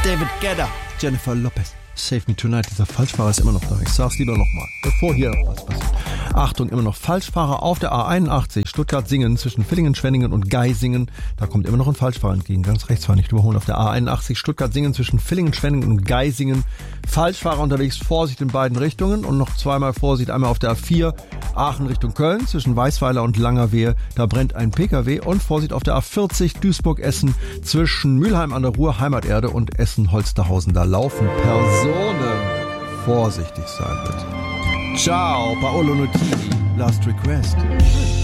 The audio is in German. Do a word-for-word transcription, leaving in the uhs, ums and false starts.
David Guetta, Jennifer Lopez. Save Me Tonight, dieser Falschfahrer ist immer noch da. Ich sag's lieber nochmal, bevor hier was passiert. Achtung, immer noch Falschfahrer auf der A einundachtzig, Stuttgart-Singen zwischen Villingen, Schwenningen und Geisingen. Da kommt immer noch ein Falschfahrer entgegen, ganz rechts fahren, nicht überholen. Auf der A einundachtzig, Stuttgart-Singen zwischen Villingen, Schwenningen und Geisingen. Falschfahrer unterwegs, Vorsicht in beiden Richtungen und noch zweimal Vorsicht, einmal auf der A vier, Aachen Richtung Köln zwischen Weißweiler und Langerwehe. Da brennt ein Pkw und Vorsicht auf der A vierzig, Duisburg-Essen zwischen Mülheim an der Ruhr, Heimaterde und Essen-Holsterhausen. Da laufen Personen. Vorsichtig sein bitte. Ciao, Paolo Nutini, Last Request.